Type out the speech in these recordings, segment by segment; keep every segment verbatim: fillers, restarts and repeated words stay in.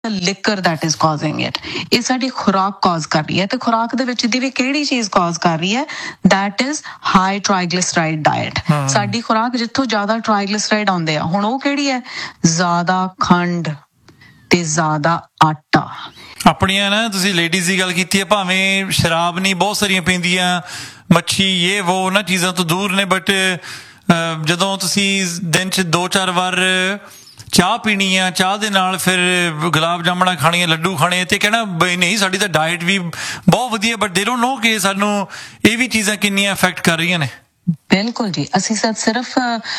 liquor that is causing it ਇਹ ਸਾਡੀ ਖੁਰਾਕ ਕਾਜ਼ ਕਰ ਰਹੀ ਹੈ ਤੇ ਖੁਰਾਕ ਦੇ ਵਿੱਚ ਦੀ ਵੀ ਕਿਹੜੀ ਚੀਜ਼ ਕਾਜ਼ ਕਰ ਰਹੀ ਹੈ that is high triglyceride diet ਸਾਡੀ ਖੁਰਾਕ ਜਿੱਥੋਂ ਜ਼ਿਆਦਾ ਟ੍ਰਾਈਗਲਿਸਰਾਈਡ ਆਉਂਦੇ ਆ ਹੁਣ ਉਹ ਕਿਹੜੀ ਹੈ ਜ਼ਿਆਦਾ ਖੰਡ ਤੇ ਜ਼ਿਆਦਾ ਆਟਾ ਆਪਣੀਆਂ ਨਾ ਤੁਸੀਂ ਲੇਡੀਜ਼ ਦੀ ਗੱਲ ਕੀਤੀ ਹੈ ਭਾਵੇਂ ਸ਼ਰਾਬ ਨਹੀਂ ਬਹੁਤ ਸਾਰੀਆਂ ਪੀਂਦੀਆਂ ਮੱਛੀ ਇਹ ਵੋ ਉਹਨਾਂ ਚੀਜ਼ਾਂ ਤੋਂ ਦੂਰ ਨੇ ਬਟ ਜਦੋਂ ਤੁਸੀਂ ਦਿਨ 'ਚ ਦੋ ਚਾਰ ਵਾਰ ਚਾਹ ਪੀਣੀ ਆ ਚਾਹ ਦੇ ਨਾਲ ਫਿਰ ਗੁਲਾਬ ਜਾਮਣਾ ਖਾਣੀਆਂ ਲੱਡੂ ਖਾਣੇ ਤੇ ਕਹਿਣਾ ਬਈ ਨਹੀਂ ਸਾਡੀ ਤਾਂ ਡਾਇਟ ਵੀ ਬਹੁਤ ਵਧੀਆ ਬਟ ਦੇ ਡੋਨਟ ਨੋ ਕਿ ਸਾਨੂੰ ਇਹ ਵੀ ਚੀਜ਼ਾਂ ਕਿੰਨੀਆਂ ਅਫੈਕਟ ਕਰ ਰਹੀਆਂ ਨੇ ਬਿਲਕੁਲ ਜੀ ਅਸੀਂ ਸਭ ਸਿਰਫ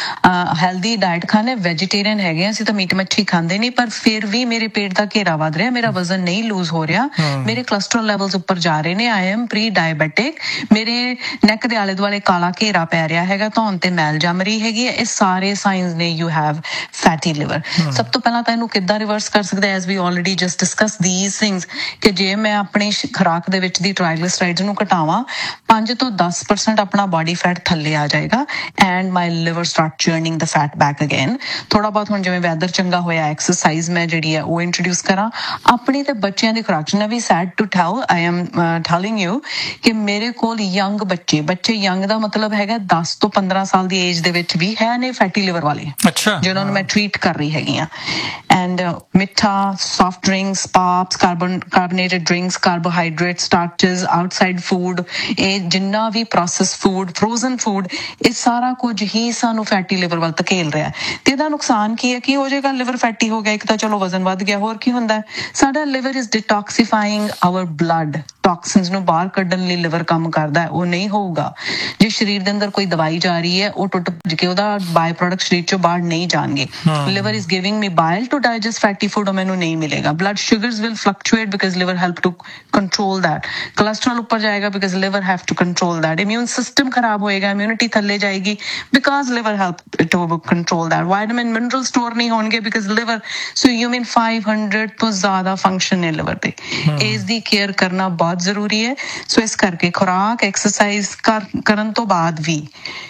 ਹੈਲਦੀ ਡਾਇਟ ਖਾਣੇ ਵੈਜੀਟੇਰੀਅਨ ਹੈਗੇ ਅਸੀਂ ਤਾਂ ਮੀਟ ਮੱਛੀ ਖਾਂਦੇ ਨਹੀਂ ਪਰ ਫਿਰ ਵੀ ਮੇਰੇ ਪੇਟ ਦਾ ਘੇਰਾ ਵਧ ਰਿਹਾ ਮੇਰਾ ਵਜ਼ਨ ਨਹੀਂ ਲੂਜ਼ ਹੋ ਰਿਹਾ ਮੇਰੇ ਕੋਲੇਸਟ੍ਰੋਲ ਲੈਵਲਸ ਉੱਪਰ ਜਾ ਰਹੇ ਨੇ ਆਈ ਐਮ ਪ੍ਰੀ ਡਾਇਬੈਟਿਕ ਮੇਰੇ ਨੈਕ ਦੇ ਆਲੇ ਦੁਆਲੇ ਕਾਲਾ ਘੇਰਾ ਪੈ ਰਿਹਾ ਹੈਗਾ ਧੌਣ ਤੇ ਮੈਲ ਜੰਮ ਰਹੀ ਹੈਗੀ ਇਹ ਸਾਰੇ ਸਾਈਨਸ ਨੇ ਯੂ ਹੈਵ ਫੈਟੀ ਲਿਵਰ ਸਭ ਤੋਂ ਪਹਿਲਾਂ ਤਾਂ ਇਹਨੂੰ ਕਿੱਦਾਂ ਰਿਵਰਸ ਕਰ ਸਕਦੇ as we already just discuss these things ਕਿ ਜੇ ਮੈਂ ਆਪਣੀ ਖੁਰਾਕ ਦੇ ਵਿੱਚ ਦੀ ਟ੍ਰਾਈਗਲਿਸਰਾਈਡਸ ਨੂੰ ਘਟਾਵਾਂ ਪੰਜ ਤੋਂ ਦਸ ਪਰਸੈਂਟ ਆਪਣਾ ਬਾਡੀ ਫੈਟ ਥੱਲੇ ਆ ਜਾਏਗਾ and my liver start ਚਰਨਿੰਗ the fat back again ਥੋੜਾ ਬਹੁਤ ਹੁਣ ਜਿਵੇਂ ਵੈਦਰ ਚੰਗਾ ਹੋਇਆ ਐਕਸਰਸਾਈਜ਼ ਮੈਂ ਜਿਹੜੀ ਹੈ ਉਹ ਇੰਟਰੋਡਿਊਸ ਕਰਾਂ ਆਪਣੀ ਤੇ ਬੱਚਿਆਂ ਦੀ ਖੁਰਾਕ ਨਾ ਵੀ sad to tell I am telling you ਕਿ ਮੇਰੇ ਕੋਲ ਯੰਗ ਬੱਚੇ ਬੱਚੇ ਯੰਗ ਦਾ ਮਤਲਬ ਹੈਗਾ ਦਸ ਤੋਂ ਪੰਦਰਾਂ ਸਾਲ ਦੀ ਏਜ ਦੇ ਵਿੱਚ ਵੀ ਹੈ ਨੇ ਫੈਟੀ ਲਿਵਰ ਵਾਲੇ ਅੱਛਾ ਜਿਹਨਾਂ ਨੂੰ ਮੈਂ ਟ੍ਰੀਟ ਕਰ ਰਹੀ ਹੈਗੀ ਆ ਐਂਡ ਮਿੱਠਾ soft drinks ਪਾਪਸ carbon carbonated drinks carbohydrate ਸਟਾਰਚਸ outside food ਇਹ ਜਿੰਨਾ ਵੀ ਪ੍ਰੋਸੈਸ ਫੂਡ ਫਰੋਜ਼ਨ ਫੂਡ ਇਹ ਸਾਰਾ ਕੁਝ ਹੀ ਸਾਨੂੰ ਫੈਟੀ ਲਿਵਰ ਵੱਲ ਧਕੇਲ ਰਿਹਾ ਤੇ ਇਹਦਾ ਨੁਕਸਾਨ ਕੀ ਹੈ ਕੀ ਹੋ ਜਾਏਗਾ ਲਿਵਰ ਫੈਟੀ ਹੋ ਗਿਆ ਇੱਕ ਤਾਂ ਚਲੋ ਵਜ਼ਨ ਵੱਧ ਗਿਆ ਹੋਰ ਕੀ ਹੁੰਦਾ ਸਾਡਾ liver is ਡਿਟੌਕਸੀਫਾਈਂਗ hour blood toxins ਨੂੰ ਬਾਹਰ ਕੱਢਣ ਲਈ ਲਿਵਰ ਕੰਮ ਕਰਦਾ ਉਹ ਨਹੀਂ ਹੋਊਗਾ ਜੇ ਸਰੀਰ ਦੇ ਅੰਦਰ ਕੋਈ ਦਵਾਈ ਜਾ ਰਹੀ ਹੈ ਉਹ ਟੁੱਟ ਭੱਜ ਕੇ ਉਹਦਾ ਬਾਈ ਪ੍ਰੋਡਕਟ ਸਰੀਰ ਚੋਂ ਬਾਹਰ ਨਹੀਂ ਜਾਣਗੇ liver is giving me ਬਾਇਲ to digest fatty food ਉਹ ਮੈਨੂੰ ਨਹੀਂ ਮਿਲੇਗਾ blood sugars will fluctuate because liver help to control that cholesterol ਉੱਪਰ ਜਾਏਗਾ because liver have to control that immune system ਖਰਾਬ ਹੋਏਗਾ ਇਮਿਊਨਿਟੀ ਥੱਲੇ ਜਾਏਗੀ because liver help to control that vitamin mineral store ਨਹੀਂ ਹੋਣਗੇ because liver so you mean five hundred ਤੋਂ ਜ਼ਿਆਦਾ ਫੰਕਸ਼ਨ ਹੈ ਲਿਵਰ ਦੇ ਇਸ ਦੀ ਕੇਅਰ ਕਰਨਾ ਬਹੁਤ ਜ਼ਰੂਰੀ ਹੈ ਸੋ ਇਸ ਕਰਕੇ ਖੁਰਾਕ ਐਕਸਰਸਾਈਜ਼ ਕਰਨ ਤੋਂ ਬਾਅਦ ਵੀ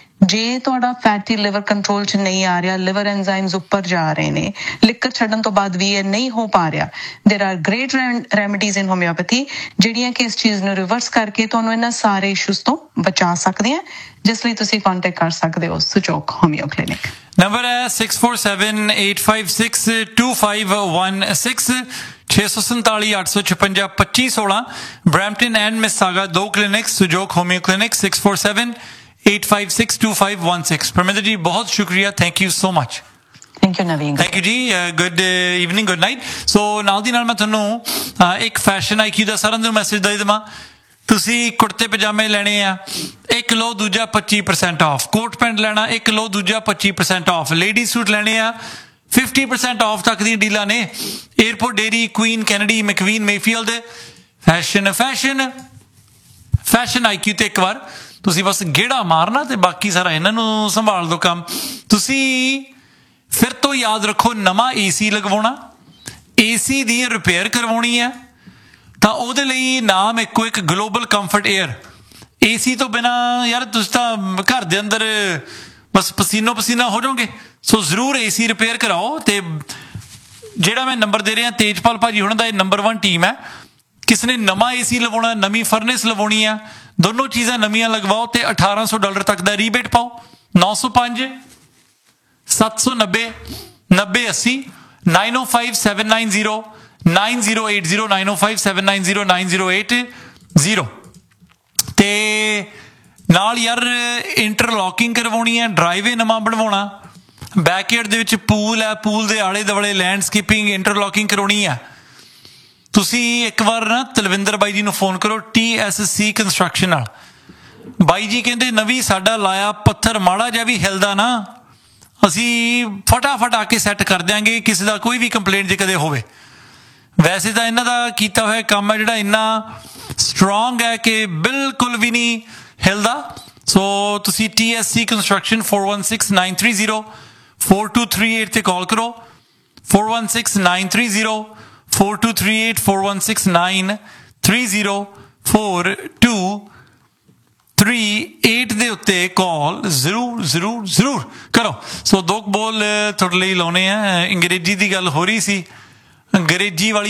ਜੇ ਤੁਹਾਡਾ ਫੈਟੀ ਲਿਵਰ ਕੰਟਰੋਲ 'ਚ ਨਹੀਂ ਆ ਰਿਹਾ ਲਿਵਰ ਐਂਜ਼ਾਈਮਸ ਉੱਪਰ ਜਾ ਰਹੇ ਨੇ ਲਿਕਰ ਛੱਡਣ ਤੋਂ ਬਾਅਦ ਵੀ ਇਹ ਨਹੀਂ ਹੋ ਪਾ ਰਿਹਾ ਦੇਰ ਆਰ ਗ੍ਰੇਟ ਰੈਮੀਡੀਜ਼ ਇਨ ਹੋਮਿਓਪੈਥੀ ਜਿਹੜੀਆਂ ਕਿ ਇਸ ਚੀਜ਼ ਨੂੰ ਰਿਵਰਸ ਕਰਕੇ ਤੁਹਾਨੂੰ ਇਹਨਾਂ ਸਾਰੇ ਇਸ਼ੂਜ਼ ਤੋਂ ਬਚਾ ਸਕਦੇ ਆ ਜਿਸ ਲਈ ਤੁਸੀਂ ਕੰਟੈਕਟ ਕਰ ਸਕਦੇ ਹੋ ਸੁਚੋਕ ਹੋਮਿਓ ਕਲੀਨਿਕ ਨੰਬਰ ਹੈ six four seven eight five six two five one six ਛੇ ਸੌ ਸੰਤਾਲੀ ਅੱਠ ਸੌ ਛਪੰਜਾ ਪੱਚੀ ਸੋਲਾਂ ਬਰੈਂਪਟਨ ਐਂਡ ਮਿਸਾਗਾ ਦੋ clinic ਸੁਜੋਕ ਹੋਮਿਓ clinic six four seven eight five six two five one six Parminder ji ਬਹੁਤ ਸ਼ੁਕਰੀਆ thank you so much thank you Naveen thank you ਜੀ ਗੁੱਡ ਈਵਨਿੰਗ ਗੁੱਡ ਨਾਈਟ ਸੋ ਨਾਲ ਦੀ ਨਾਲ ਮੈਂ ਤੁਹਾਨੂੰ ਇੱਕ ਫੈਸ਼ਨ ਆਈਕਿਊ ਦਾ ਸਾਰਿਆਂ ਨੂੰ ਮੈਸੇਜ ਦੇ ਦੇਵਾਂ ਤੁਸੀਂ ਕੁੜਤੇ ਪਜਾਮੇ ਲੈਣੇ ਆ ਇੱਕ ਲਓ ਦੂਜਾ ਪੱਚੀ ਪਰਸੈਂਟ ਆਫ ਕੋਟ ਪੈਂਟ ਲੈਣਾ ਇੱਕ ਲਓ ਦੂਜਾ ਪੱਚੀ ਪਰਸੈਂਟ ਆਫ ਲੇਡੀ ਸੂਟ ਲੈਣੇ ਆ fifty percent ਆਫ ਤੱਕ ਦੀਆਂ ਡੀਲਾਂ ਨੇ airport dairy Queen Kennedy ਮੈਕਵੀਨ Mayfield fashion fashion fashion IQ ਤੇ ਇੱਕ ਵਾਰ ਤੁਸੀਂ ਬਸ ਗੇੜਾ ਮਾਰਨਾ ਤੇ ਬਾਕੀ ਸਾਰਾ ਇਹਨਾਂ ਨੂੰ ਸੰਭਾਲ ਦੋ ਕੰਮ ਤੁਸੀਂ ਫਿਰ ਤੋਂ ਯਾਦ ਰੱਖੋ ਨਵਾਂ ਏਸੀ ਲਗਵਾਉਣਾ ਏਸੀ ਦੀ ਰਿਪੇਅਰ ਕਰਵਾਉਣੀ ਹੈ ਤਾਂ ਉਹਦੇ ਲਈ ਨਾਮ ਇੱਕੋ ਇੱਕ ਗਲੋਬਲ ਕੰਫਰਟ ਏਅਰ ਏਸੀ ਤੋਂ ਬਿਨਾਂ ਯਾਰ ਤੁਸੀਂ ਤਾਂ ਘਰ ਦੇ ਅੰਦਰ ਬਸ ਪਸੀਨੋ ਪਸੀਨਾ ਹੋ ਜਾਓਗੇ ਸੋ ਜ਼ਰੂਰ ਏਸੀ ਰਿਪੇਅਰ ਕਰਾਓ ਤੇ ਜਿਹੜਾ ਮੈਂ ਨੰਬਰ ਦੇ ਰਿਹਾ ਤੇਜਪਾਲ ਭਾਜੀ ਉਹਨਾਂ ਦਾ ਇਹ ਨੰਬਰ ਵਨ ਟੀਮ ਹੈ ਕਿਸ ਨੇ ਨਵਾਂ ਏਸੀ ਲਵਾਉਣਾ ਨਵੀਂ ਫਰਨੈਸ ਲਵਾਉਣੀ ਆ ਦੋਨੋਂ ਚੀਜ਼ਾਂ ਨਵੀਆਂ ਲਗਵਾਓ ਤੇ ਅਠਾਰਾਂ ਸੌ ਡਾਲਰ ਤੱਕ ਦਾ ਰੀਬੇਟ ਪਾਓ ਨੌ ਸੌ ਪੰਜ ਸੱਤ ਸੌ ਨੱਬੇ ਨੱਬੇ ਅੱਸੀ nine oh five seven nine zero nine zero eight zero nine oh five seven nine zero nine zero eight zero ਤੇ ਨਾਲ ਯਾਰ ਇੰਟਰਲੌਕਿੰਗ ਕਰਵਾਉਣੀ ਹੈ ਡਰਾਈਵੇ ਨਵਾਂ ਬਣਵਾਉਣਾ ਬੈਕਯਾਰਡ ਦੇ ਵਿੱਚ ਪੂਲ ਹੈ ਪੂਲ ਦੇ ਆਲੇ ਦੁਆਲੇ ਲੈਂਡਸਕੇਪਿੰਗ ਇੰਟਰਲੌਕਿੰਗ ਕਰਾਉਣੀ ਹੈ ਤੁਸੀਂ ਇੱਕ ਵਾਰ ਨਾ ਤਲਵਿੰਦਰ ਬਾਈ ਜੀ ਨੂੰ ਫੋਨ ਕਰੋ ਟੀ ਐਸ ਸੀ ਕੰਸਟਰਕਸ਼ਨ ਨਾਲ ਬਾਈ ਜੀ ਕਹਿੰਦੇ ਨਵੀਂ ਸਾਡਾ ਲਾਇਆ ਪੱਥਰ ਮਾੜਾ ਜਿਹਾ ਵੀ ਹਿਲਦਾ ਨਾ ਅਸੀਂ ਫਟਾਫਟ ਆ ਕੇ ਸੈੱਟ ਕਰ ਦਿਆਂਗੇ ਕਿਸੇ ਦਾ ਕੋਈ ਵੀ ਕੰਪਲੇਂਟ ਜੇ ਕਦੇ ਹੋਵੇ ਵੈਸੇ ਤਾਂ ਇਹਨਾਂ ਦਾ ਕੀਤਾ ਹੋਇਆ ਕੰਮ ਹੈ ਜਿਹੜਾ ਇੰਨਾ ਸਟਰੋਂਗ ਹੈ ਕਿ ਬਿਲਕੁਲ ਵੀ ਨਹੀਂ ਹਿਲਦਾ ਸੋ ਤੁਸੀਂ T S C construction four one six nine three zero four two three eight ਤੇ ਕਾਲ ਕਰੋ four one six nine three zero four two three eight four one six nine three zero four two three eight ਦੇ ਉੱਤੇ ਕਾਲ ਜ਼ਰੂਰ ਜ਼ਰੂਰ ਜ਼ਰੂਰ ਕਰੋ ਸੋ ਦੋ ਬੋਲ ਤੁਹਾਡੇ ਲਈ ਲਾਉਣੇ ਆ ਅੰਗਰੇਜ਼ੀ ਦੀ ਗੱਲ ਹੋ ਰਹੀ ਸੀ ਅੰਗਰੇਜ਼ੀ ਵਾਲੀ